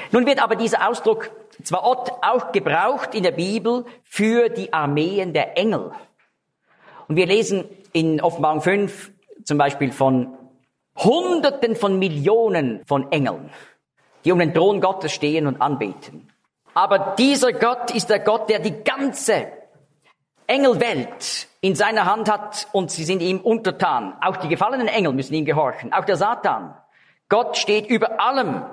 Nun wird aber dieser Ausdruck Zvaot auch gebraucht in der Bibel für die Armeen der Engel. Und wir lesen in Offenbarung 5 zum Beispiel von Hunderten von Millionen von Engeln, die um den Thron Gottes stehen und anbeten. Aber dieser Gott ist der Gott, der die ganze Engelwelt in seiner Hand hat und sie sind ihm untertan. Auch die gefallenen Engel müssen ihm gehorchen, auch der Satan. Gott steht über allem.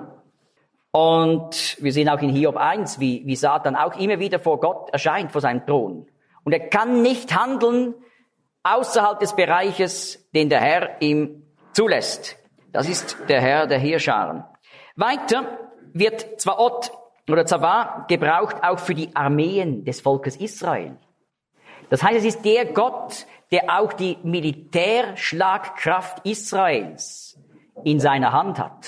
Und wir sehen auch in Hiob 1, wie Satan auch immer wieder vor Gott erscheint, vor seinem Thron. Und er kann nicht handeln außerhalb des Bereiches, den der Herr ihm zulässt. Das ist der Herr der Heerscharen. Weiter wird Zvaot oder Zava gebraucht auch für die Armeen des Volkes Israel. Das heißt, es ist der Gott, der auch die Militärschlagkraft Israels in seiner Hand hat.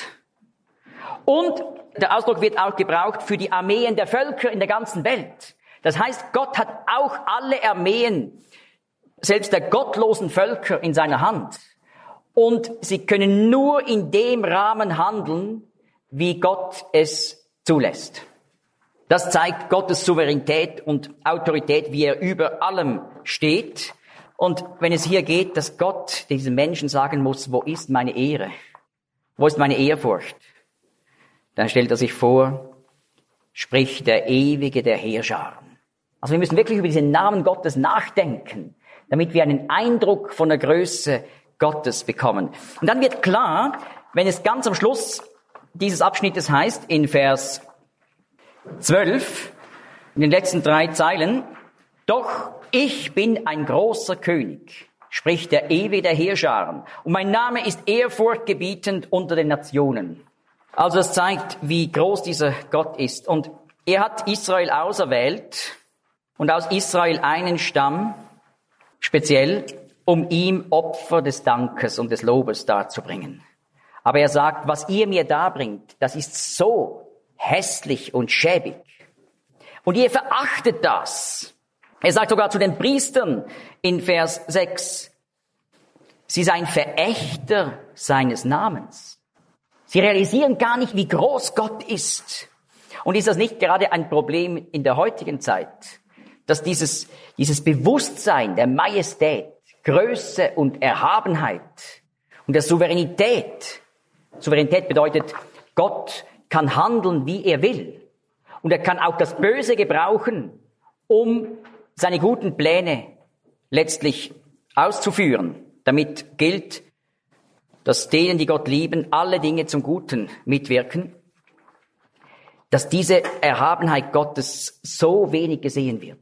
Und der Ausdruck wird auch gebraucht für die Armeen der Völker in der ganzen Welt. Das heißt, Gott hat auch alle Armeen, selbst der gottlosen Völker, in seiner Hand. Und sie können nur in dem Rahmen handeln, wie Gott es zulässt. Das zeigt Gottes Souveränität und Autorität, wie er über allem steht. Und wenn es hier geht, dass Gott diesen Menschen sagen muss, wo ist meine Ehre? Wo ist meine Ehrfurcht? Dann stellt er sich vor, spricht der Ewige der Heerscharen. Also wir müssen wirklich über diesen Namen Gottes nachdenken, damit wir einen Eindruck von der Größe Gottes bekommen. Und dann wird klar, wenn es ganz am Schluss dieses Abschnittes heißt, in Vers 12, in den letzten 3 Zeilen, doch ich bin ein großer König, spricht der Ewige der Heerscharen, und mein Name ist ehrfurchtgebietend unter den Nationen. Also das zeigt, wie groß dieser Gott ist. Und er hat Israel auserwählt und aus Israel einen Stamm speziell, um ihm Opfer des Dankes und des Lobes darzubringen. Aber er sagt, was ihr mir darbringt, das ist so hässlich und schäbig. Und ihr verachtet das. Er sagt sogar zu den Priestern in Vers 6, sie seien Verächter seines Namens. Sie realisieren gar nicht, wie groß Gott ist. Und ist das nicht gerade ein Problem in der heutigen Zeit, dass dieses Bewusstsein der Majestät, Größe und Erhabenheit und der Souveränität bedeutet, Gott kann handeln, wie er will. Und er kann auch das Böse gebrauchen, um seine guten Pläne letztlich auszuführen. Damit gilt, dass denen, die Gott lieben, alle Dinge zum Guten mitwirken, dass diese Erhabenheit Gottes so wenig gesehen wird.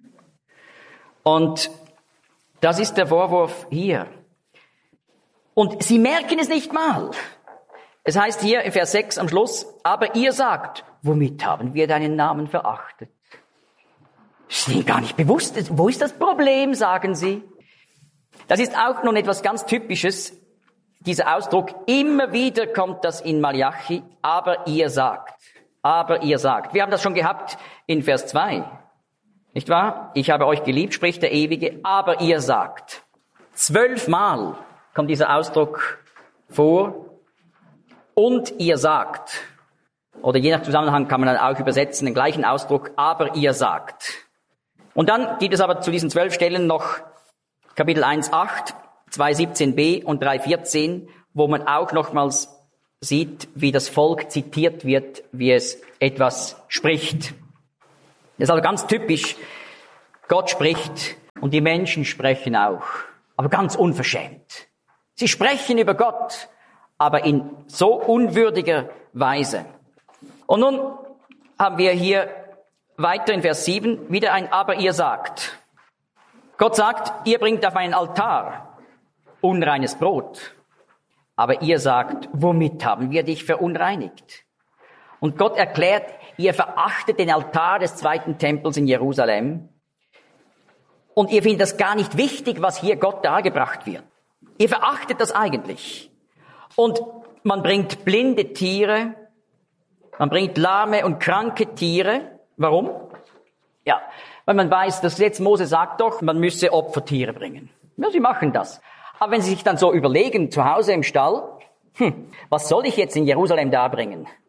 Und das ist der Vorwurf hier. Und sie merken es nicht mal. Es heißt hier in Vers 6 am Schluss, aber ihr sagt, womit haben wir deinen Namen verachtet? Das ist ihnen gar nicht bewusst. Wo ist das Problem, sagen sie. Das ist auch nun etwas ganz Typisches, dieser Ausdruck. Immer wieder kommt das in Malachi, aber ihr sagt. Aber ihr sagt. Wir haben das schon gehabt in Vers 2. Nicht wahr? Ich habe euch geliebt, spricht der Ewige, aber ihr sagt. 12 Mal kommt dieser Ausdruck vor. Und ihr sagt. Oder je nach Zusammenhang kann man dann auch übersetzen, den gleichen Ausdruck, aber ihr sagt. Und dann gibt es aber zu diesen 12 Stellen noch Kapitel 1,8, 2,17b und 3,14, wo man auch nochmals sieht, wie das Volk zitiert wird, wie es etwas spricht. Das ist also ganz typisch. Gott spricht und die Menschen sprechen auch, aber ganz unverschämt. Sie sprechen über Gott, aber in so unwürdiger Weise. Und nun haben wir hier weiter in Vers 7 wieder ein Aber ihr sagt. Gott sagt, ihr bringt auf meinen Altar unreines Brot. Aber ihr sagt, womit haben wir dich verunreinigt? Und Gott erklärt, ihr verachtet den Altar des zweiten Tempels in Jerusalem. Und ihr findet das gar nicht wichtig, was hier Gott dargebracht wird. Ihr verachtet das eigentlich. Und man bringt blinde Tiere, man bringt lahme und kranke Tiere. Warum? Ja, weil man weiß, das Gesetz Mose sagt doch, man müsse Opfertiere bringen. Ja, sie machen das. Aber wenn sie sich dann so überlegen, zu Hause im Stall, was soll ich jetzt in Jerusalem darbringen?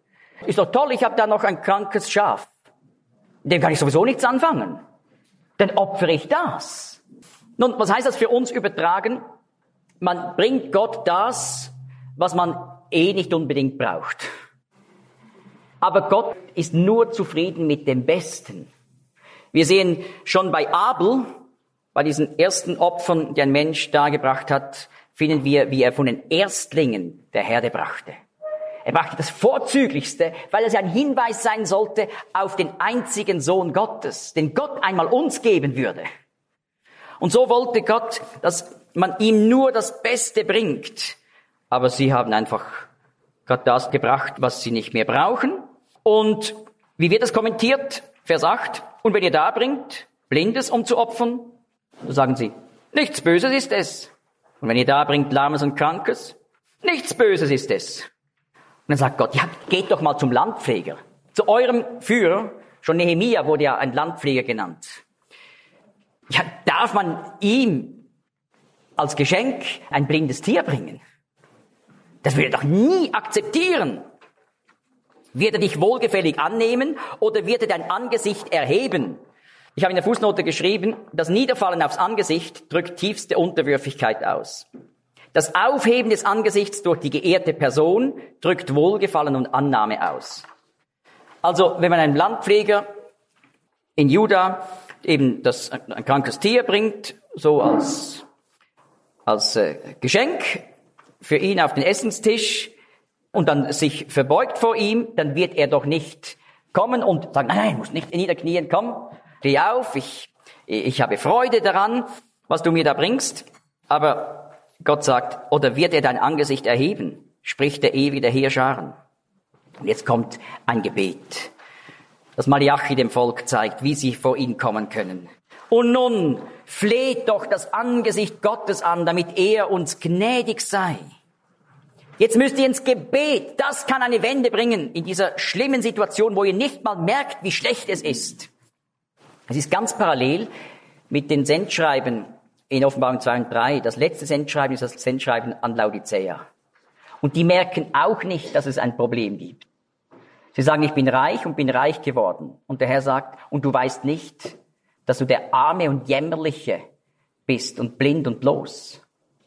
Ist doch toll, ich habe da noch ein krankes Schaf. Dem kann ich sowieso nichts anfangen. Dann opfere ich das. Nun, was heißt das für uns übertragen? Man bringt Gott das, was man nicht unbedingt braucht. Aber Gott ist nur zufrieden mit dem Besten. Wir sehen schon bei Abel, bei diesen ersten Opfern, die ein Mensch dargebracht hat, finden wir, wie er von den Erstlingen der Herde brachte. Er brachte das Vorzüglichste, weil es ja ein Hinweis sein sollte auf den einzigen Sohn Gottes, den Gott einmal uns geben würde. Und so wollte Gott, dass man ihm nur das Beste bringt. Aber sie haben einfach gerade das gebracht, was sie nicht mehr brauchen. Und wie wird das kommentiert? Vers 8. Und wenn ihr da bringt, Blindes um zu opfern, so sagen sie, nichts Böses ist es. Und wenn ihr da bringt Lahmes und Krankes, nichts Böses ist es. Und dann sagt Gott, ja, geht doch mal zum Landpfleger. Zu eurem Führer, schon Nehemia wurde ja ein Landpfleger genannt. Ja, darf man ihm als Geschenk ein blindes Tier bringen? Das würde er doch nie akzeptieren. Wird er dich wohlgefällig annehmen oder wird er dein Angesicht erheben? Ich habe in der Fußnote geschrieben, das Niederfallen aufs Angesicht drückt tiefste Unterwürfigkeit aus. Das Aufheben des Angesichts durch die geehrte Person drückt Wohlgefallen und Annahme aus. Also, wenn man einem Landpfleger in Juda eben ein krankes Tier bringt, so als Geschenk für ihn auf den Essenstisch und dann sich verbeugt vor ihm, dann wird er doch nicht kommen und sagen, nein, muss nicht niederknien, komm, steh auf, ich habe Freude daran, was du mir da bringst. Aber Gott sagt, oder wird er dein Angesicht erheben, spricht der ewige Heerscharen. Und jetzt kommt ein Gebet, das Malachi dem Volk zeigt, wie sie vor ihn kommen können. Und nun fleht doch das Angesicht Gottes an, damit er uns gnädig sei. Jetzt müsst ihr ins Gebet, das kann eine Wende bringen in dieser schlimmen Situation, wo ihr nicht mal merkt, wie schlecht es ist. Es ist ganz parallel mit den Sendschreiben in Offenbarung 2 und 3. Das letzte Sendschreiben ist das Sendschreiben an Laodicea. Und die merken auch nicht, dass es ein Problem gibt. Sie sagen, ich bin reich und bin reich geworden. Und der Herr sagt, und du weißt nicht, dass du der Arme und Jämmerliche bist und blind und los.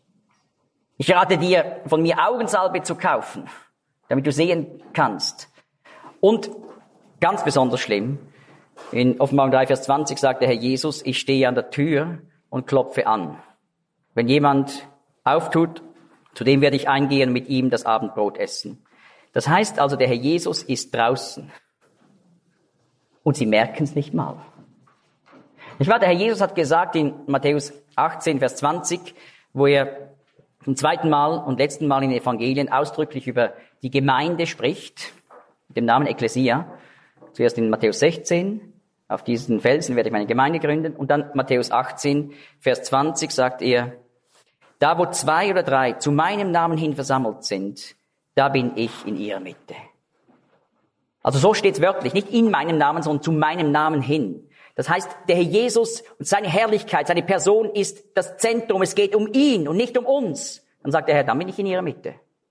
Ich rate dir, von mir Augensalbe zu kaufen, damit du sehen kannst. Und ganz besonders schlimm, in Offenbarung 3, Vers 20 sagt der Herr Jesus, ich stehe an der Tür und klopfe an. Wenn jemand auftut, zu dem werde ich eingehen und mit ihm das Abendbrot essen. Das heißt also, der Herr Jesus ist draußen. Und sie merken es nicht mal. Nicht wahr? Der Herr Jesus hat gesagt in Matthäus 18, Vers 20, wo er zum zweiten Mal und letzten Mal in den Evangelien ausdrücklich über die Gemeinde spricht, mit dem Namen Ekklesia. Zuerst in Matthäus 16, auf diesen Felsen werde ich meine Gemeinde gründen. Und dann Matthäus 18, Vers 20 sagt er, da wo 2 oder 3 zu meinem Namen hin versammelt sind, da bin ich in ihrer Mitte. Also so steht es wörtlich, nicht in meinem Namen, sondern zu meinem Namen hin. Das heißt, der Herr Jesus und seine Herrlichkeit, seine Person ist das Zentrum. Es geht um ihn und nicht um uns. Dann sagt der Herr, dann bin ich in ihrer Mitte.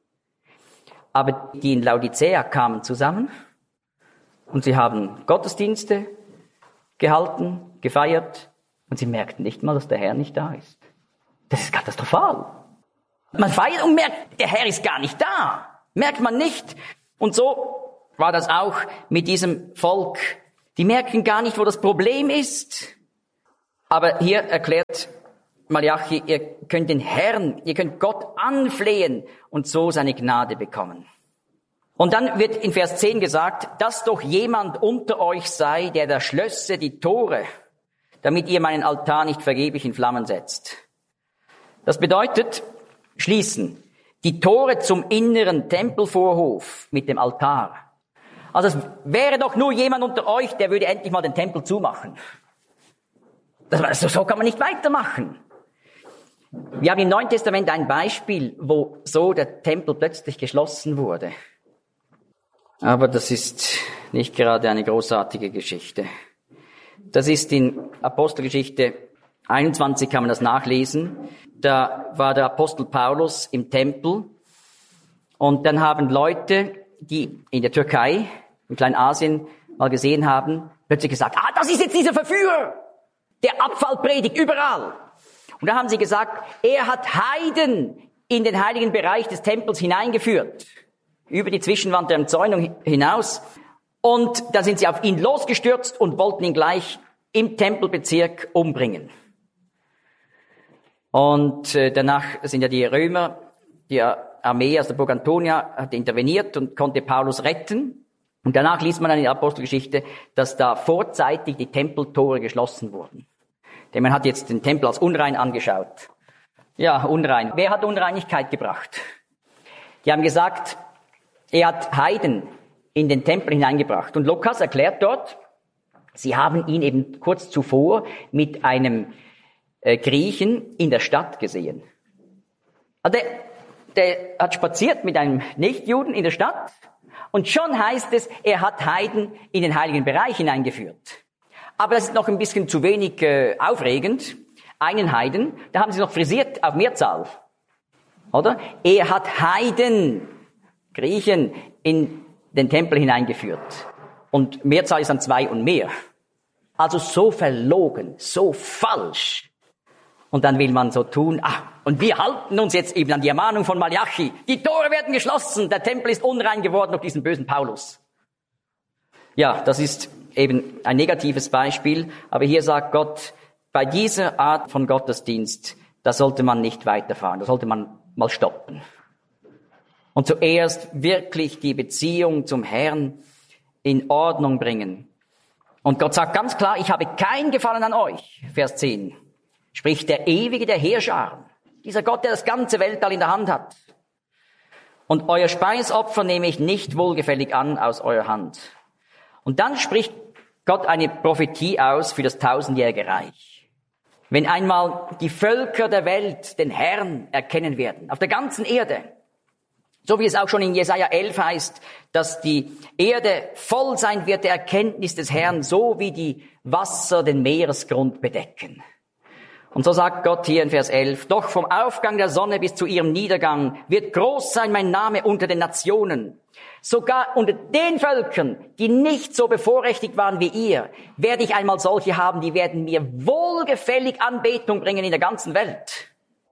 Aber die in Laodicea kamen zusammen und sie haben Gottesdienste gehalten, gefeiert und sie merkten nicht mal, dass der Herr nicht da ist. Das ist katastrophal. Man feiert und merkt, der Herr ist gar nicht da. Merkt man nicht. Und so war das auch mit diesem Volk. Die merken gar nicht, wo das Problem ist. Aber hier erklärt Malachi, ihr könnt den Herrn, ihr könnt Gott anflehen und so seine Gnade bekommen. Und dann wird in Vers 10 gesagt, dass doch jemand unter euch sei, der da schlösse die Tore, damit ihr meinen Altar nicht vergeblich in Flammen setzt. Das bedeutet, schließen die Tore zum inneren Tempelvorhof mit dem Altar. Also es wäre doch nur jemand unter euch, der würde endlich mal den Tempel zumachen. So kann man nicht weitermachen. Wir haben im Neuen Testament ein Beispiel, wo so der Tempel plötzlich geschlossen wurde. Aber das ist nicht gerade eine großartige Geschichte. Das ist in Apostelgeschichte 21, kann man das nachlesen. Da war der Apostel Paulus im Tempel und dann haben Leute die in der Türkei, in Kleinasien mal gesehen haben, plötzlich gesagt, das ist jetzt dieser Verführer, der Abfall predigt überall. Und da haben sie gesagt, er hat Heiden in den heiligen Bereich des Tempels hineingeführt, über die Zwischenwand der Umzäunung hinaus. Und da sind sie auf ihn losgestürzt und wollten ihn gleich im Tempelbezirk umbringen. Und danach sind ja die Römer, die Armee aus der Burg Antonia hat interveniert und konnte Paulus retten. Und danach liest man dann in der Apostelgeschichte, dass da vorzeitig die Tempeltore geschlossen wurden. Denn man hat jetzt den Tempel als unrein angeschaut. Ja, unrein. Wer hat Unreinigkeit gebracht? Die haben gesagt, er hat Heiden in den Tempel hineingebracht. Und Lukas erklärt dort, sie haben ihn eben kurz zuvor mit einem Griechen in der Stadt gesehen. Also der hat spaziert mit einem Nichtjuden in der Stadt und schon heißt es, er hat Heiden in den heiligen Bereich hineingeführt. Aber das ist noch ein bisschen zu wenig aufregend. Einen Heiden, da haben sie noch frisiert auf Mehrzahl. Oder? Er hat Heiden, Griechen, in den Tempel hineingeführt. Und Mehrzahl ist dann 2 und mehr. Also so verlogen, so falsch. Und dann will man so tun, und wir halten uns jetzt eben an die Ermahnung von Malachi. Die Tore werden geschlossen, der Tempel ist unrein geworden durch diesen bösen Paulus. Ja, das ist eben ein negatives Beispiel. Aber hier sagt Gott, bei dieser Art von Gottesdienst, da sollte man nicht weiterfahren, da sollte man mal stoppen. Und zuerst wirklich die Beziehung zum Herrn in Ordnung bringen. Und Gott sagt ganz klar, ich habe kein Gefallen an euch. Vers 10. Spricht der Ewige der Heerscharen. Dieser Gott, der das ganze Weltall in der Hand hat. Und euer Speisopfer nehme ich nicht wohlgefällig an aus eurer Hand. Und dann spricht Gott eine Prophetie aus für das 1000-jährige Reich. Wenn einmal die Völker der Welt den Herrn erkennen werden, auf der ganzen Erde, so wie es auch schon in Jesaja 11 heißt, dass die Erde voll sein wird der Erkenntnis des Herrn, so wie die Wasser den Meeresgrund bedecken. Und so sagt Gott hier in Vers 11, doch vom Aufgang der Sonne bis zu ihrem Niedergang wird groß sein mein Name unter den Nationen. Sogar unter den Völkern, die nicht so bevorrechtigt waren wie ihr, werde ich einmal solche haben, die werden mir wohlgefällig Anbetung bringen in der ganzen Welt.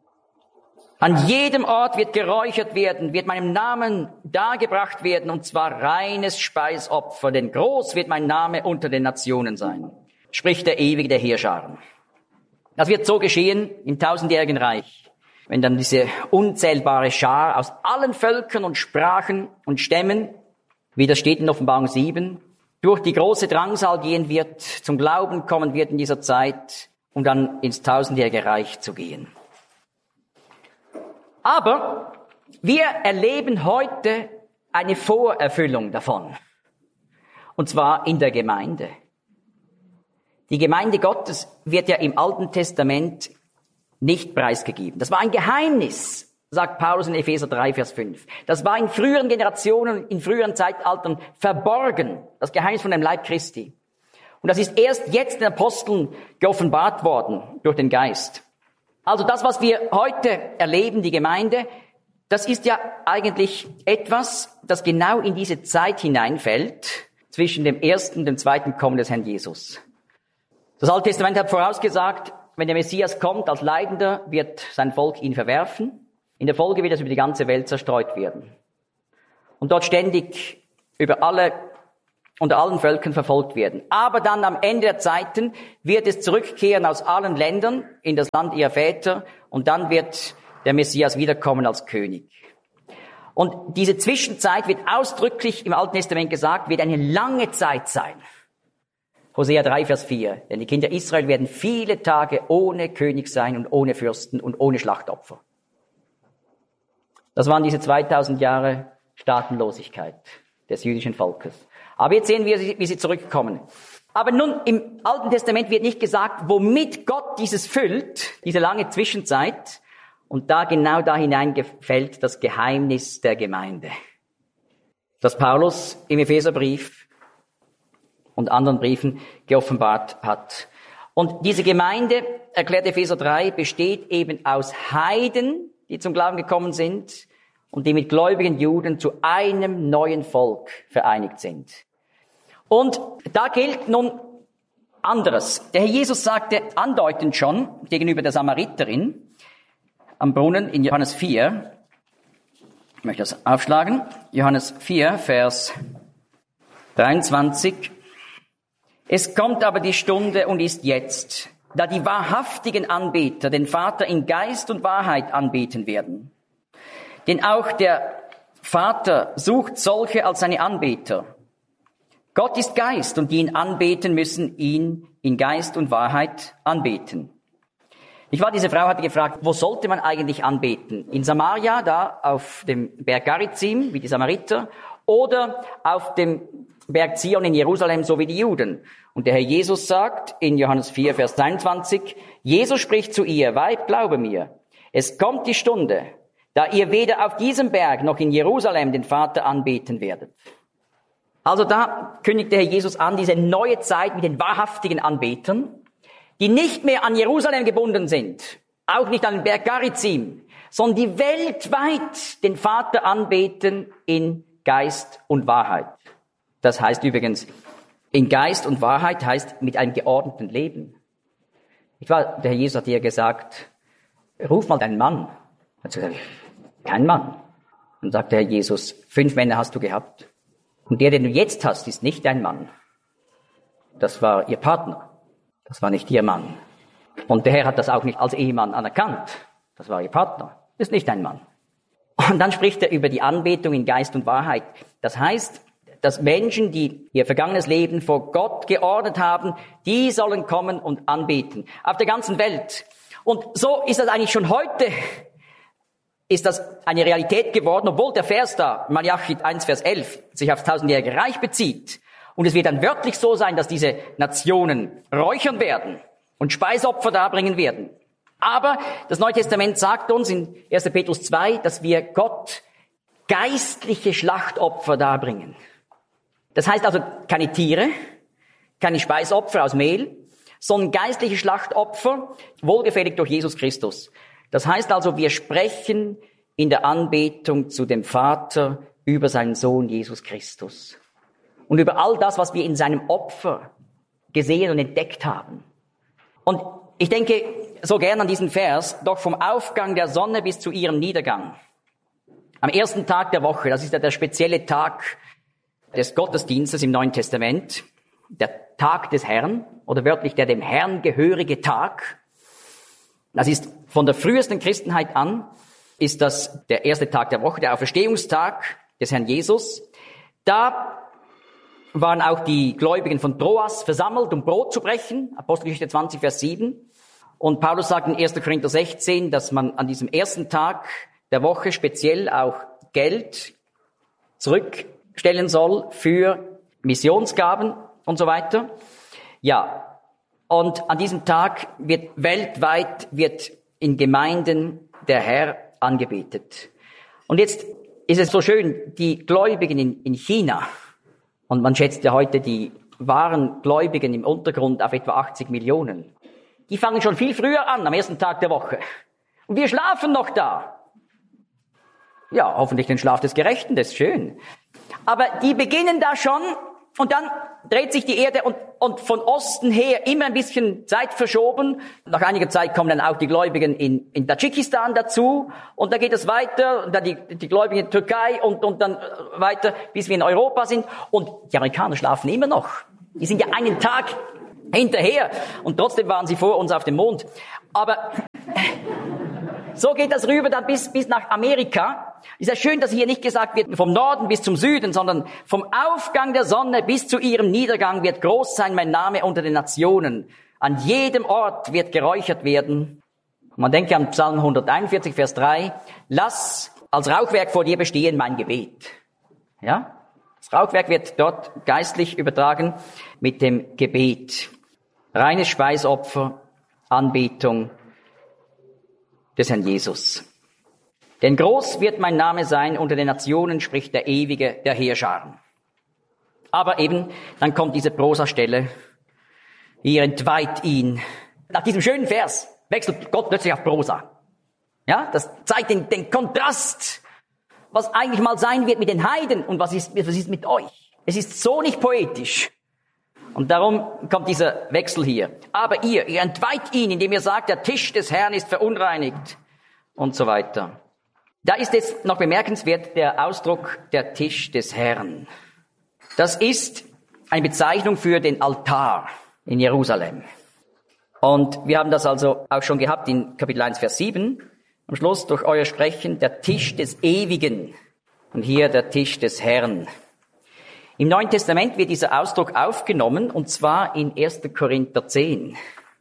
An jedem Ort wird geräuchert werden, wird meinem Namen dargebracht werden, und zwar reines Speisopfer, denn groß wird mein Name unter den Nationen sein, spricht der Ewige der Heerscharen. Das wird so geschehen im 1000-jährigen Reich, wenn dann diese unzählbare Schar aus allen Völkern und Sprachen und Stämmen, wie das steht in Offenbarung 7, durch die große Drangsal gehen wird, zum Glauben kommen wird in dieser Zeit, um dann ins 1000-jährige Reich zu gehen. Aber wir erleben heute eine Vorerfüllung davon. Und zwar in der Gemeinde. Die Gemeinde Gottes wird ja im Alten Testament nicht preisgegeben. Das war ein Geheimnis, sagt Paulus in Epheser 3, Vers 5. Das war in früheren Generationen, in früheren Zeitaltern verborgen, das Geheimnis von dem Leib Christi. Und das ist erst jetzt den Aposteln geoffenbart worden durch den Geist. Also das, was wir heute erleben, die Gemeinde, das ist ja eigentlich etwas, das genau in diese Zeit hineinfällt, zwischen dem ersten und dem zweiten Kommen des Herrn Jesus. Das Alte Testament hat vorausgesagt, wenn der Messias kommt als Leidender, wird sein Volk ihn verwerfen. In der Folge wird es über die ganze Welt zerstreut werden. Und dort ständig unter allen Völkern verfolgt werden. Aber dann am Ende der Zeiten wird es zurückkehren aus allen Ländern in das Land ihrer Väter und dann wird der Messias wiederkommen als König. Und diese Zwischenzeit wird ausdrücklich im Alten Testament gesagt, wird eine lange Zeit sein. Hosea 3, Vers 4. Denn die Kinder Israel werden viele Tage ohne König sein und ohne Fürsten und ohne Schlachtopfer. Das waren diese 2000 Jahre Staatenlosigkeit des jüdischen Volkes. Aber jetzt sehen wir, wie sie zurückkommen. Aber nun, im Alten Testament wird nicht gesagt, womit Gott dieses füllt, diese lange Zwischenzeit. Und genau da hineingefällt das Geheimnis der Gemeinde. Das Paulus im Epheserbrief und anderen Briefen geoffenbart hat. Und diese Gemeinde, erklärt Epheser 3, besteht eben aus Heiden, die zum Glauben gekommen sind, und die mit gläubigen Juden zu einem neuen Volk vereinigt sind. Und da gilt nun anderes. Der Herr Jesus sagte andeutend schon gegenüber der Samariterin am Brunnen in Johannes 4, ich möchte das aufschlagen, Johannes 4, Vers 23. Es kommt aber die Stunde und ist jetzt, da die wahrhaftigen Anbeter den Vater in Geist und Wahrheit anbeten werden. Denn auch der Vater sucht solche als seine Anbeter. Gott ist Geist und die ihn anbeten, müssen ihn in Geist und Wahrheit anbeten. Diese Frau hatte gefragt, wo sollte man eigentlich anbeten? In Samaria, da auf dem Berg Garizim, wie die Samariter, oder auf dem Berg Zion in Jerusalem, so wie die Juden. Und der Herr Jesus sagt in Johannes 4, Vers 23, Jesus spricht zu ihr, Weib, glaube mir, es kommt die Stunde, da ihr weder auf diesem Berg noch in Jerusalem den Vater anbeten werdet. Also da kündigt der Herr Jesus an, diese neue Zeit mit den wahrhaftigen Anbetern, die nicht mehr an Jerusalem gebunden sind, auch nicht an den Berg Garizim, sondern die weltweit den Vater anbeten in Geist und Wahrheit. Das heißt übrigens, in Geist und Wahrheit heißt mit einem geordneten Leben. Der Herr Jesus hat ihr gesagt, ruf mal deinen Mann. Hat sie gesagt, kein Mann. Dann sagt der Herr Jesus, 5 Männer hast du gehabt. Und der, den du jetzt hast, ist nicht dein Mann. Das war ihr Partner. Das war nicht ihr Mann. Und der Herr hat das auch nicht als Ehemann anerkannt. Das war ihr Partner. Ist nicht dein Mann. Und dann spricht er über die Anbetung in Geist und Wahrheit. Das heißt, dass Menschen, die ihr vergangenes Leben vor Gott geordnet haben, die sollen kommen und anbeten. Auf der ganzen Welt. Und so ist das eigentlich schon heute, ist das eine Realität geworden, obwohl der Vers da, Malachi 1, Vers 11, sich aufs tausendjährige Reich bezieht. Und es wird dann wörtlich so sein, dass diese Nationen räuchern werden und Speisopfer darbringen werden. Aber das Neue Testament sagt uns in 1. Petrus 2, dass wir Gott geistliche Schlachtopfer darbringen. Das heißt also keine Tiere, keine Speisopfer aus Mehl, sondern geistliche Schlachtopfer, wohlgefällig durch Jesus Christus. Das heißt also, wir sprechen in der Anbetung zu dem Vater über seinen Sohn Jesus Christus. Und über all das, was wir in seinem Opfer gesehen und entdeckt haben. Und ich denke so gern an diesen Vers, doch vom Aufgang der Sonne bis zu ihrem Niedergang. Am ersten Tag der Woche, das ist ja der spezielle Tag des Gottesdienstes im Neuen Testament, der Tag des Herrn, oder wörtlich der dem Herrn gehörige Tag. Das ist von der frühesten Christenheit an, ist das der erste Tag der Woche, der Auferstehungstag des Herrn Jesus. Da waren auch die Gläubigen von Troas versammelt, um Brot zu brechen. Apostelgeschichte 20, Vers 7. Und Paulus sagt in 1. Korinther 16, dass man an diesem ersten Tag der Woche speziell auch Geld zurückstellen soll für Missionsgaben und so weiter. Ja, und an diesem Tag wird weltweit in Gemeinden der Herr angebetet. Und jetzt ist es so schön, die Gläubigen in China, und man schätzt ja heute die wahren Gläubigen im Untergrund auf etwa 80 Millionen. Die fangen schon viel früher an, am ersten Tag der Woche. Und wir schlafen noch da. Ja, hoffentlich den Schlaf des Gerechten, das ist schön. Aber die beginnen da schon und dann dreht sich die Erde und von Osten her immer ein bisschen Zeit verschoben. Nach einiger Zeit kommen dann auch die Gläubigen in Tadschikistan dazu und dann geht es weiter, und dann die Gläubigen in Türkei und dann weiter, bis wir in Europa sind. Und die Amerikaner schlafen immer noch. Die sind ja einen Tag hinterher und trotzdem waren sie vor uns auf dem Mond. Aber so geht das rüber dann bis nach Amerika. Ist ja schön, dass hier nicht gesagt wird, vom Norden bis zum Süden, sondern vom Aufgang der Sonne bis zu ihrem Niedergang wird groß sein mein Name unter den Nationen. An jedem Ort wird geräuchert werden. Man denke an Psalm 141, Vers 3. Lass als Rauchwerk vor dir bestehen mein Gebet. Ja? Das Rauchwerk wird dort geistlich übertragen mit dem Gebet. Reines Speisopfer, Anbetung des Herrn Jesus. Denn groß wird mein Name sein unter den Nationen, spricht der Ewige der Heerscharen. Aber eben, dann kommt diese Prosastelle. Ihr entweiht ihn. Nach diesem schönen Vers wechselt Gott plötzlich auf Prosa. Ja, das zeigt den Kontrast. was eigentlich mal sein wird mit den Heiden und was ist mit euch. Es ist so nicht poetisch. Und darum kommt dieser Wechsel hier. Aber ihr entweiht ihn, indem ihr sagt, der Tisch des Herrn ist verunreinigt und so weiter. Da ist jetzt noch bemerkenswert der Ausdruck der Tisch des Herrn. Das ist eine Bezeichnung für den Altar in Jerusalem. Und wir haben das also auch schon gehabt in Kapitel 1, Vers 7. Am Schluss durch euer Sprechen der Tisch des Ewigen und hier der Tisch des Herrn. Im Neuen Testament wird dieser Ausdruck aufgenommen, und zwar in 1. Korinther 10.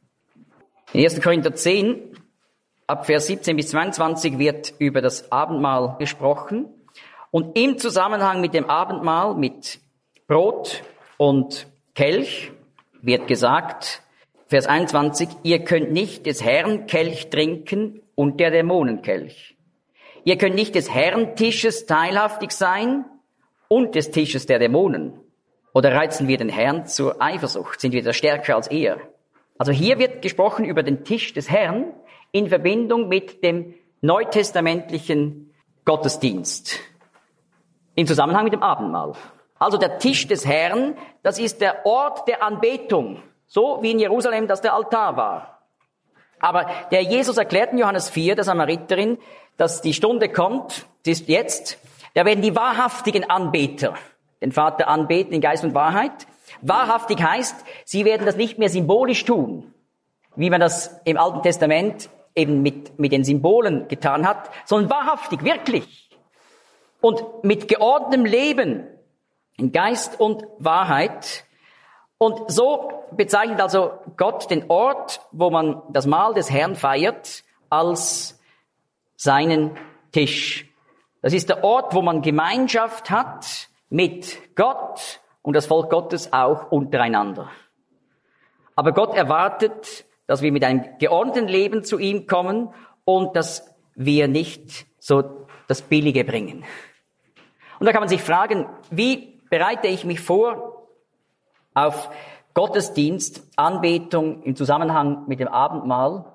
In 1. Korinther 10, ab Vers 17 bis 22, wird über das Abendmahl gesprochen. Und im Zusammenhang mit dem Abendmahl, mit Brot und Kelch, wird gesagt, Vers 21, ihr könnt nicht des Herrn Kelch trinken und der Dämonenkelch. Ihr könnt nicht des Herrn Tisches teilhaftig sein und des Tisches der Dämonen. Oder reizen wir den Herrn zur Eifersucht? Sind wir da stärker als er? Also hier wird gesprochen über den Tisch des Herrn in Verbindung mit dem neutestamentlichen Gottesdienst. Im Zusammenhang mit dem Abendmahl. Also der Tisch des Herrn, das ist der Ort der Anbetung. So wie in Jerusalem das der Altar war. Aber der Jesus erklärt in Johannes 4, der Samariterin, dass die Stunde kommt, das ist jetzt, da werden die wahrhaftigen Anbeter den Vater anbeten in Geist und Wahrheit. Wahrhaftig heißt, sie werden das nicht mehr symbolisch tun, wie man das im Alten Testament eben mit den Symbolen getan hat, sondern wahrhaftig, wirklich. Und mit geordnetem Leben in Geist und Wahrheit. Und so bezeichnet also Gott den Ort, wo man das Mahl des Herrn feiert, als seinen Tisch. Das ist der Ort, wo man Gemeinschaft hat mit Gott und das Volk Gottes auch untereinander. Aber Gott erwartet, dass wir mit einem geordneten Leben zu ihm kommen und dass wir nicht so das Billige bringen. Und da kann man sich fragen, wie bereite ich mich vor auf Gottesdienst, Anbetung im Zusammenhang mit dem Abendmahl?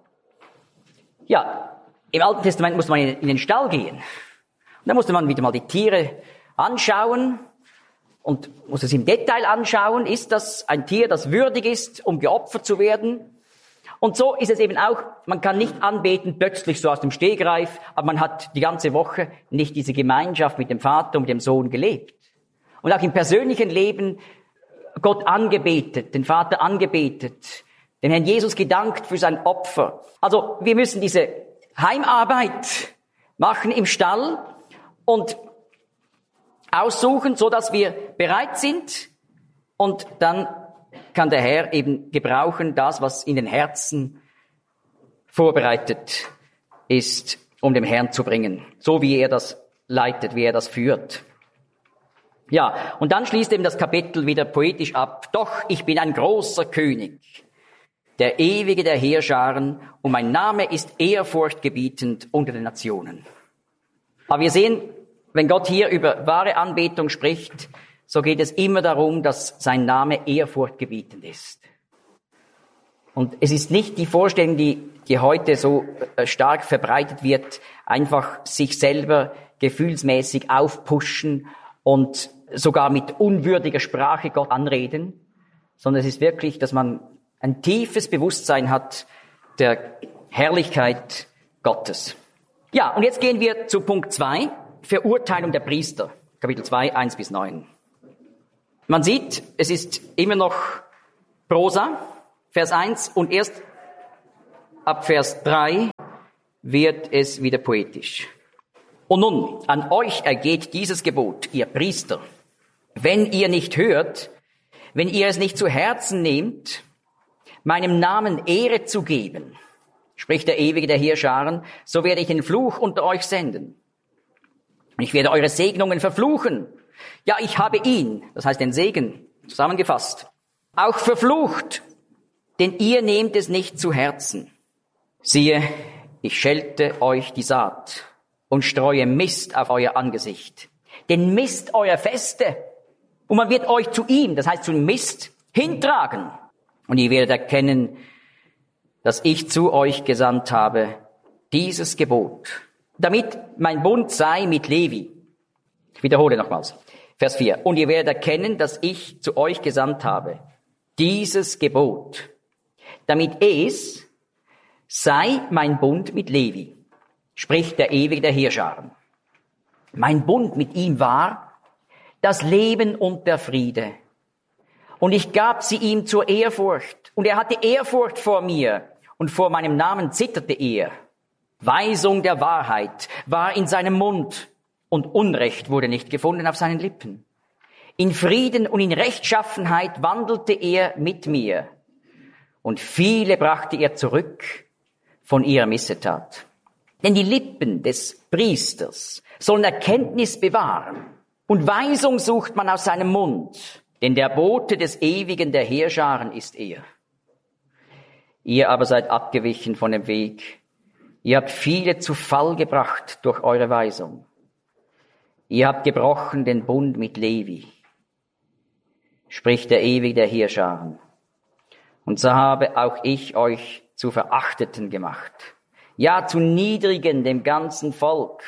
Ja, im Alten Testament musste man in den Stall gehen. Und da musste man wieder mal die Tiere anschauen und muss es im Detail anschauen. Ist das ein Tier, das würdig ist, um geopfert zu werden? Und so ist es eben auch, man kann nicht anbeten plötzlich so aus dem Stegreif, aber man hat die ganze Woche nicht diese Gemeinschaft mit dem Vater und mit dem Sohn gelebt. Und auch im persönlichen Leben Gott angebetet, den Vater angebetet, dem Herrn Jesus gedankt für sein Opfer. Also wir müssen diese Heimarbeit machen im Stall und aussuchen, so dass wir bereit sind, und dann kann der Herr eben gebrauchen das, was in den Herzen vorbereitet ist, um dem Herrn zu bringen, so wie er das leitet, wie er das führt. Ja, und dann schließt eben das Kapitel wieder poetisch ab. Doch, ich bin ein großer König, der Ewige der Heerscharen, und mein Name ist ehrfurchtgebietend unter den Nationen. Aber wir sehen, wenn Gott hier über wahre Anbetung spricht, so geht es immer darum, dass sein Name ehrfurchtgebietend ist. Und es ist nicht die Vorstellung, die heute so stark verbreitet wird, einfach sich selber gefühlsmäßig aufpushen und sogar mit unwürdiger Sprache Gott anreden, sondern es ist wirklich, dass man ein tiefes Bewusstsein hat der Herrlichkeit Gottes. Ja, und jetzt gehen wir zu Punkt 2, Verurteilung der Priester, Kapitel 2, 1 bis 9. Man sieht, es ist immer noch Prosa, Vers 1, und erst ab Vers 3 wird es wieder poetisch. Und nun, an euch ergeht dieses Gebot, ihr Priester, wenn ihr nicht hört, wenn ihr es nicht zu Herzen nehmt, meinem Namen Ehre zu geben, spricht der Ewige der Heerscharen, so werde ich den Fluch unter euch senden. Und ich werde eure Segnungen verfluchen. Ja, ich habe ihn, das heißt den Segen, zusammengefasst, auch verflucht, denn ihr nehmt es nicht zu Herzen. Siehe, ich schelte euch die Saat und streue Mist auf euer Angesicht. Den Mist eurer Feste. Und man wird euch zu ihm, das heißt zum Mist, hintragen. Und ihr werdet erkennen, dass ich zu euch gesandt habe, dieses Gebot, damit mein Bund sei mit Levi, Ich wiederhole nochmals. Vers 4. Und ihr werdet erkennen, dass ich zu euch gesandt habe, dieses Gebot, damit es sei mein Bund mit Levi, spricht der Ewige der Heerscharen. Mein Bund mit ihm war das Leben und der Friede. Und ich gab sie ihm zur Ehrfurcht. Und er hatte Ehrfurcht vor mir. Und vor meinem Namen zitterte er. Weisung der Wahrheit war in seinem Mund. Und Unrecht wurde nicht gefunden auf seinen Lippen. In Frieden und in Rechtschaffenheit wandelte er mit mir. Und viele brachte er zurück von ihrer Missetat. Denn die Lippen des Priesters sollen Erkenntnis bewahren. Und Weisung sucht man aus seinem Mund. Denn der Bote des Ewigen der Heerscharen ist er. Ihr aber seid abgewichen von dem Weg. Ihr habt viele zu Fall gebracht durch eure Weisung. Ihr habt gebrochen den Bund mit Levi, spricht der Ewige der Heerscharen. Und so habe auch ich euch zu Verachteten gemacht. Ja, zu Niedrigen dem ganzen Volk.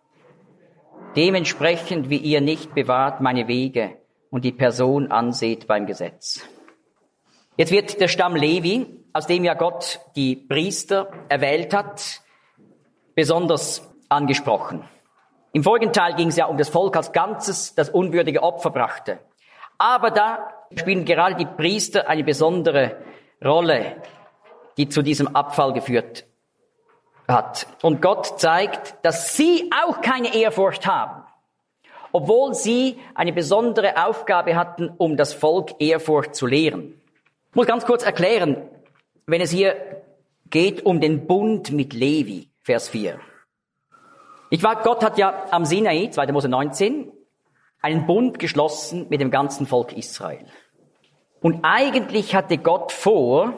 Dementsprechend, wie ihr nicht bewahrt meine Wege und die Person anseht beim Gesetz. Jetzt wird der Stamm Levi, aus dem ja Gott die Priester erwählt hat, besonders angesprochen. Im folgenden Teil ging es ja um das Volk als Ganzes, das unwürdige Opfer brachte. Aber da spielen gerade die Priester eine besondere Rolle, die zu diesem Abfall geführt hat. Und Gott zeigt, dass sie auch keine Ehrfurcht haben, obwohl sie eine besondere Aufgabe hatten, um das Volk Ehrfurcht zu lehren. Ich muss ganz kurz erklären, wenn es hier geht um den Bund mit Levi, Vers 4. Gott hat ja am Sinai, 2. Mose 19, einen Bund geschlossen mit dem ganzen Volk Israel. Und eigentlich hatte Gott vor,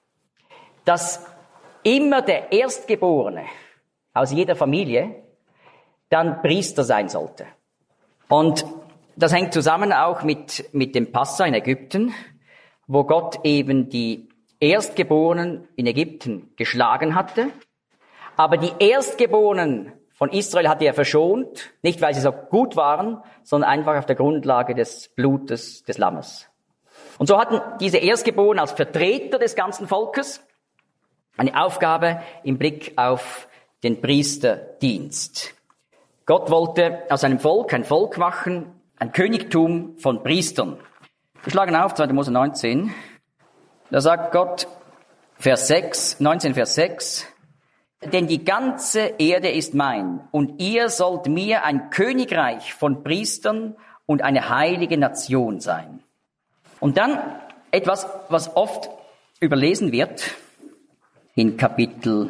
dass immer der Erstgeborene aus jeder Familie dann Priester sein sollte. Und das hängt zusammen auch mit dem Passa in Ägypten, wo Gott eben die Erstgeborenen in Ägypten geschlagen hatte. Aber die Erstgeborenen von Israel hatte er verschont, nicht weil sie so gut waren, sondern einfach auf der Grundlage des Blutes des Lammes. Und so hatten diese Erstgeborenen als Vertreter des ganzen Volkes eine Aufgabe im Blick auf den Priesterdienst. Gott wollte aus einem Volk ein Volk machen, ein Königtum von Priestern. Wir schlagen auf 2. Mose 19. Da sagt Gott, Vers 6, 19, Vers 6, denn die ganze Erde ist mein, und ihr sollt mir ein Königreich von Priestern und eine heilige Nation sein. Und dann etwas, was oft überlesen wird, in Kapitel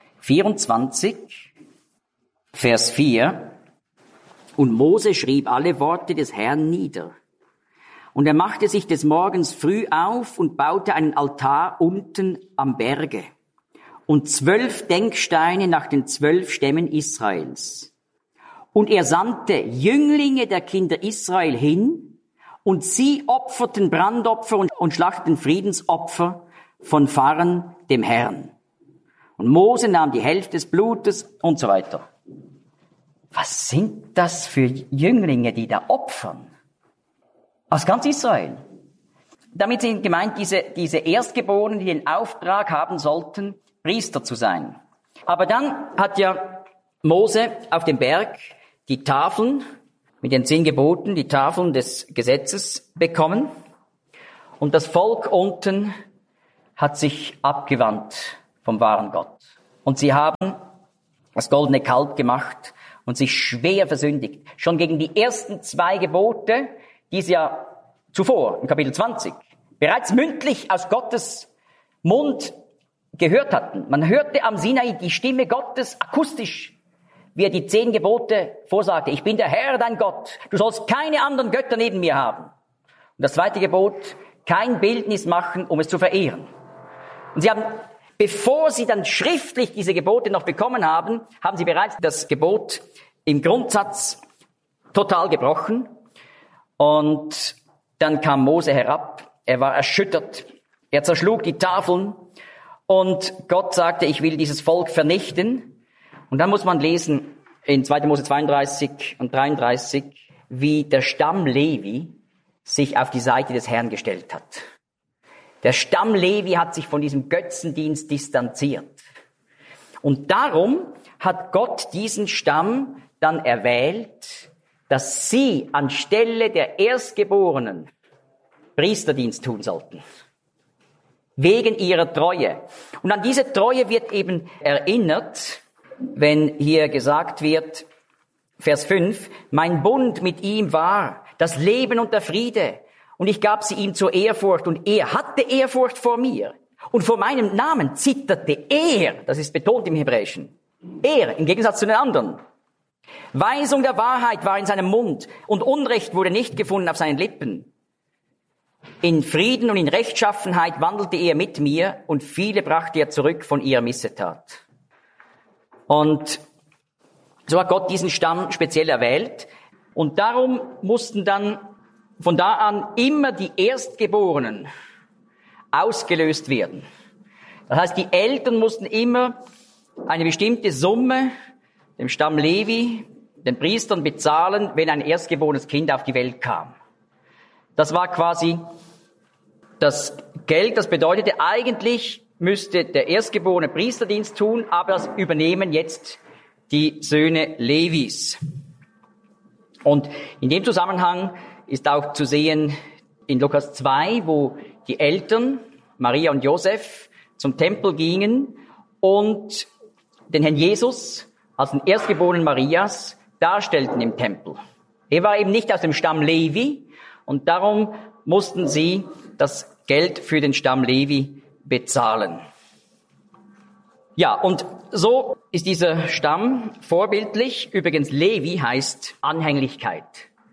24, Vers 4. Und Mose schrieb alle Worte des Herrn nieder. Und er machte sich des Morgens früh auf und baute einen Altar unten am Berge und 12 Denksteine nach den 12 Stämmen Israels. Und er sandte Jünglinge der Kinder Israel hin, und sie opferten Brandopfer und schlachteten Friedensopfer von Pharren, dem Herrn. Und Mose nahm die Hälfte des Blutes und so weiter. Was sind das für Jünglinge, die da opfern? Aus ganz Israel. Damit sind gemeint diese Erstgeborenen, die den Auftrag haben sollten, Priester zu sein. Aber dann hat ja Mose auf dem Berg die Tafeln mit den 10 Geboten, die Tafeln des Gesetzes bekommen. Und das Volk unten hat sich abgewandt vom wahren Gott. Und sie haben das goldene Kalb gemacht und sich schwer versündigt. Schon gegen die ersten 2 Gebote, die sie ja zuvor, im Kapitel 20, bereits mündlich aus Gottes Mund gehört hatten. Man hörte am Sinai die Stimme Gottes akustisch, wie er die 10 Gebote vorsagte. Ich bin der Herr, dein Gott. Du sollst keine anderen Götter neben mir haben. Und das 2. Gebot, kein Bildnis machen, um es zu verehren. Und sie haben, bevor sie dann schriftlich diese Gebote noch bekommen haben, haben sie bereits das Gebot im Grundsatz total gebrochen. Und dann kam Mose herab. Er war erschüttert. Er zerschlug die Tafeln. Und Gott sagte, ich will dieses Volk vernichten. Und dann muss man lesen in 2. Mose 32 und 33, wie der Stamm Levi sich auf die Seite des Herrn gestellt hat. Der Stamm Levi hat sich von diesem Götzendienst distanziert. Und darum hat Gott diesen Stamm dann erwählt, dass sie anstelle der Erstgeborenen Priesterdienst tun sollten. Wegen ihrer Treue. Und an diese Treue wird eben erinnert, wenn hier gesagt wird, Vers 5, mein Bund mit ihm war das Leben und der Friede. Und ich gab sie ihm zur Ehrfurcht. Und er hatte Ehrfurcht vor mir. Und vor meinem Namen zitterte er. Das ist betont im Hebräischen. Er, im Gegensatz zu den anderen. Weisung der Wahrheit war in seinem Mund. Und Unrecht wurde nicht gefunden auf seinen Lippen. In Frieden und in Rechtschaffenheit wandelte er mit mir. Und viele brachte er zurück von ihrer Missetat. Und so hat Gott diesen Stamm speziell erwählt. Und darum mussten dann von da an immer die Erstgeborenen ausgelöst werden. Das heißt, die Eltern mussten immer eine bestimmte Summe dem Stamm Levi, den Priestern bezahlen, wenn ein erstgeborenes Kind auf die Welt kam. Das war quasi das Geld, das bedeutete, eigentlich müsste der Erstgeborene Priesterdienst tun, aber das übernehmen jetzt die Söhne Levis. Und in dem Zusammenhang ist auch zu sehen in Lukas 2, wo die Eltern, Maria und Josef, zum Tempel gingen und den Herrn Jesus als den Erstgeborenen Marias darstellten im Tempel. Er war eben nicht aus dem Stamm Levi und darum mussten sie das Geld für den Stamm Levi bezahlen. Ja, und so ist dieser Stamm vorbildlich. Übrigens, Levi heißt Anhänglichkeit.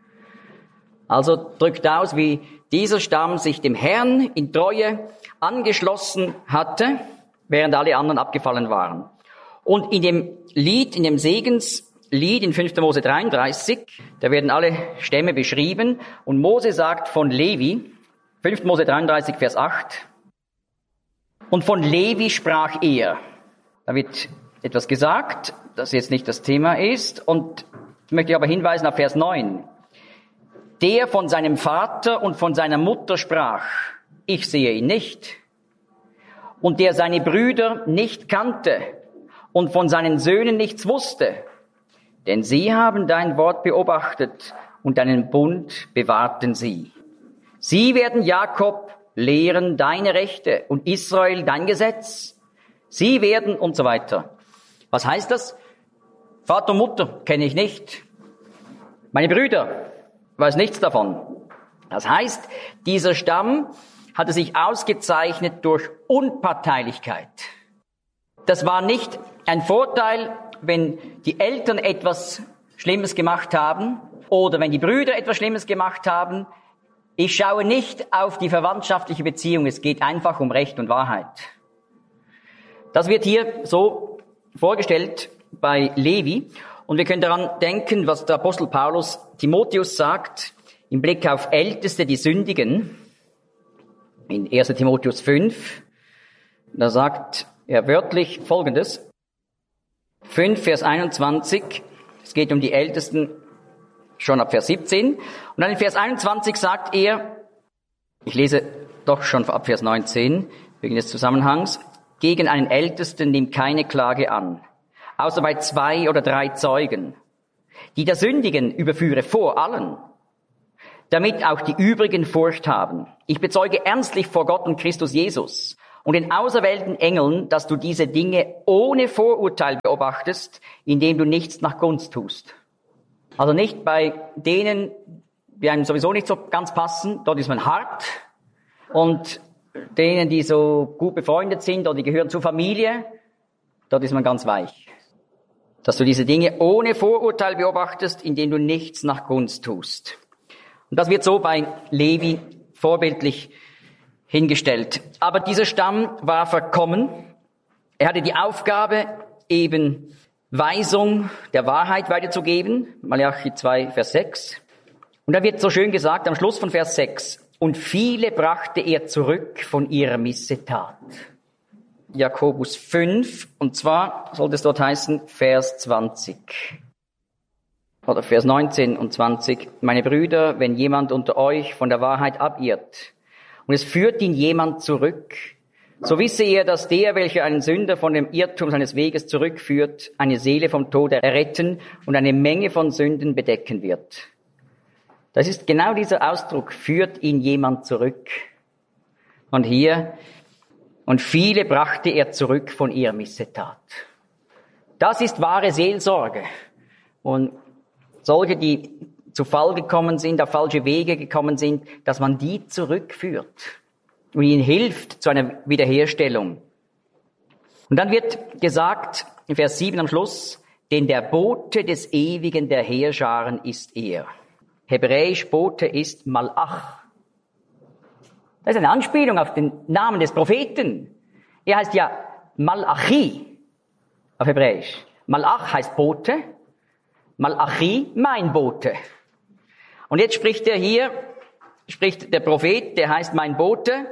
Also drückt aus, wie dieser Stamm sich dem Herrn in Treue angeschlossen hatte, während alle anderen abgefallen waren. Und in dem Lied, in dem Segenslied in 5. Mose 33, da werden alle Stämme beschrieben. Und Mose sagt von Levi, 5. Mose 33, Vers 8, und von Levi sprach er. Da wird etwas gesagt, das jetzt nicht das Thema ist. Und ich möchte aber hinweisen auf Vers 9. Der von seinem Vater und von seiner Mutter sprach, ich sehe ihn nicht. Und der seine Brüder nicht kannte und von seinen Söhnen nichts wusste. Denn sie haben dein Wort beobachtet und deinen Bund bewahrten sie. Sie werden Jakob lehren deine Rechte und Israel dein Gesetz. Sie werden und so weiter. Was heißt das? Vater und Mutter kenne ich nicht. Meine Brüder, weiß nichts davon. Das heißt, dieser Stamm hatte sich ausgezeichnet durch Unparteilichkeit. Das war nicht ein Vorteil, wenn die Eltern etwas Schlimmes gemacht haben oder wenn die Brüder etwas Schlimmes gemacht haben. Ich schaue nicht auf die verwandtschaftliche Beziehung. Es geht einfach um Recht und Wahrheit. Das wird hier so vorgestellt bei Levi. Und wir können daran denken, was der Apostel Paulus Timotheus sagt, im Blick auf Älteste, die sündigen, in 1. Timotheus 5. Da sagt er wörtlich Folgendes. 5, Vers 21. Es geht um die Ältesten schon ab Vers 17. Und dann in Vers 21 sagt er, ich lese doch schon ab Vers 19, wegen des Zusammenhangs, gegen einen Ältesten nimmt keine Klage an, außer bei 2 oder 3 Zeugen. Die der Sündigen überführe vor allen, damit auch die übrigen Furcht haben. Ich bezeuge ernstlich vor Gott und Christus Jesus und den auserwählten Engeln, dass du diese Dinge ohne Vorurteil beobachtest, indem du nichts nach Gunst tust. Also nicht bei denen, die einem sowieso nicht so ganz passen, dort ist man hart, und denen, die so gut befreundet sind oder die gehören zur Familie, dort ist man ganz weich. Dass du diese Dinge ohne Vorurteil beobachtest, indem du nichts nach Gunst tust. Und das wird so bei Levi vorbildlich hingestellt. Aber dieser Stamm war verkommen. Er hatte die Aufgabe, eben Weisung der Wahrheit weiterzugeben. Malachi 2, Vers 6. Und da wird so schön gesagt am Schluss von Vers 6. Und viele brachte er zurück von ihrer Missetat. Jakobus 5, und zwar sollte es dort heißen, Vers 20. oder Vers 19 und 20, meine Brüder, wenn jemand unter euch von der Wahrheit abirrt und es führt ihn jemand zurück, so wisse ihr, dass der, welcher einen Sünder von dem Irrtum seines Weges zurückführt, eine Seele vom Tode erretten und eine Menge von Sünden bedecken wird. Das ist genau dieser Ausdruck, führt ihn jemand zurück. Und hier, und viele brachte er zurück von ihrer Missetat. Das ist wahre Seelsorge. Und solche, die zu Fall gekommen sind, auf falsche Wege gekommen sind, dass man die zurückführt und ihnen hilft zu einer Wiederherstellung. Und dann wird gesagt, in Vers 7 am Schluss, denn der Bote des Ewigen der Heerscharen ist er. Hebräisch Bote ist Malach. Das ist eine Anspielung auf den Namen des Propheten. Er heißt ja Malachi auf Hebräisch. Malach heißt Bote, Malachi mein Bote. Und jetzt spricht der Prophet, der heißt mein Bote.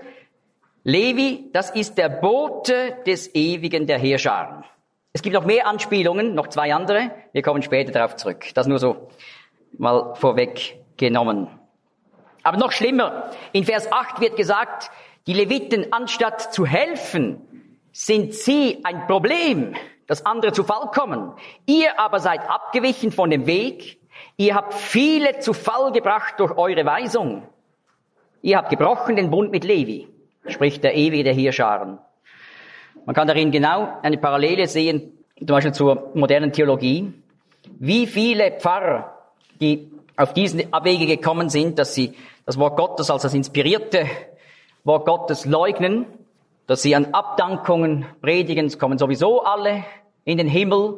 Levi, das ist der Bote des Ewigen der Heerscharen. Es gibt noch mehr Anspielungen, noch 2 andere. Wir kommen später darauf zurück. Das nur so mal vorweggenommen. Aber noch schlimmer, in Vers 8 wird gesagt, die Leviten, anstatt zu helfen, sind sie ein Problem, dass andere zu Fall kommen. Ihr aber seid abgewichen von dem Weg. Ihr habt viele zu Fall gebracht durch eure Weisung. Ihr habt gebrochen den Bund mit Levi, spricht der Ewige der Heerscharen. Man kann darin genau eine Parallele sehen, zum Beispiel zur modernen Theologie. Wie viele Pfarrer, die auf diesen Abwege gekommen sind, dass sie das Wort Gottes als das inspirierte Wort Gottes leugnen, dass sie an Abdankungen predigen, es kommen sowieso alle in den Himmel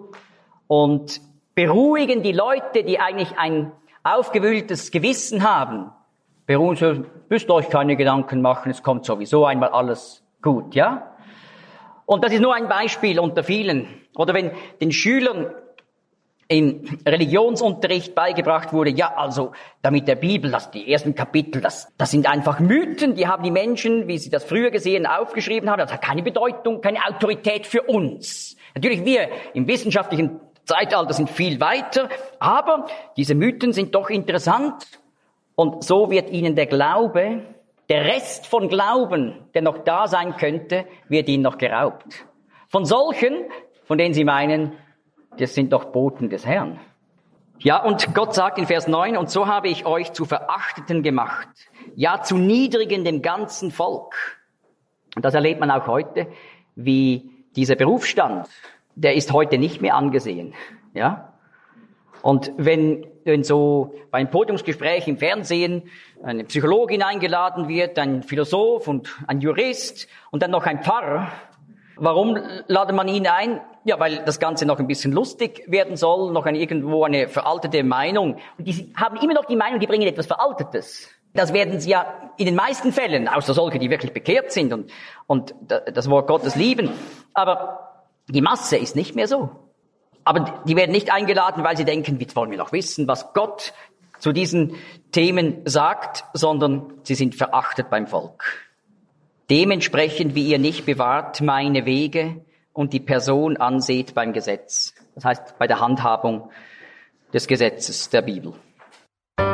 und beruhigen die Leute, die eigentlich ein aufgewühltes Gewissen haben. Beruhigen sie, müsst euch keine Gedanken machen, es kommt sowieso einmal alles gut, ja? Und das ist nur ein Beispiel unter vielen. Oder wenn den Schülern im Religionsunterricht beigebracht wurde, ja, also, damit der Bibel, die ersten Kapitel, das sind einfach Mythen, die haben die Menschen, wie sie das früher gesehen, aufgeschrieben haben, das hat keine Bedeutung, keine Autorität für uns. Natürlich, wir im wissenschaftlichen Zeitalter sind viel weiter, aber diese Mythen sind doch interessant und so wird ihnen der Glaube, der Rest von Glauben, der noch da sein könnte, wird ihnen noch geraubt. Von solchen, von denen sie meinen, das sind doch Boten des Herrn. Ja, und Gott sagt in Vers 9, und so habe ich euch zu Verachteten gemacht, ja zu Niedrigen dem ganzen Volk. Und das erlebt man auch heute, wie dieser Berufsstand, der ist heute nicht mehr angesehen. Ja? Und wenn so bei einem Podiumsgespräch im Fernsehen eine Psychologin eingeladen wird, ein Philosoph und ein Jurist und dann noch ein Pfarrer, warum ladet man ihn ein? Ja, weil das Ganze noch ein bisschen lustig werden soll, noch irgendwo eine veraltete Meinung. Und die haben immer noch die Meinung, die bringen etwas Veraltetes. Das werden sie ja in den meisten Fällen, außer solche, die wirklich bekehrt sind und das Wort Gottes lieben. Aber die Masse ist nicht mehr so. Aber die werden nicht eingeladen, weil sie denken, jetzt wollen wir noch wissen, was Gott zu diesen Themen sagt, sondern sie sind verachtet beim Volk. Dementsprechend, wie ihr nicht bewahrt meine Wege und die Person anseht beim Gesetz. Das heißt, bei der Handhabung des Gesetzes der Bibel.